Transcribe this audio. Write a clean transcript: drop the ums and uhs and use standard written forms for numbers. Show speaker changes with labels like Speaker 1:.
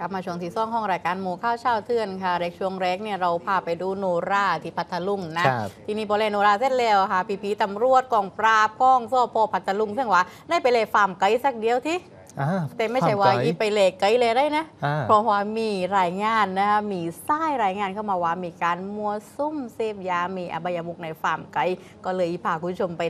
Speaker 1: กลับมาช่วงที่ซ่องห้องรายการหมูข้าวเช้าเทือนค่ะในช่วงแรกเนี่ยเราพาไปดูโนราที่พัทลุงนะทีนี้พอเล่นโนราเสร็จแล้วค่ะพี่ๆตำรวจกองปราบกองสพพัทลุงเสียงว่าได้ไปเลยฟาร์มไก่สักเดียวที่แต่ไม่ใช่ว่าอีไปเลกไกด์เลยได้นะเพราะว่ามีรายงานนะคะมีสายรายงานเข้ามาว่ามีการมัวซุ่มเสพยามีอบายมุกในฟาร์มไกด์ก็เลยพาคุณผู้ชมไป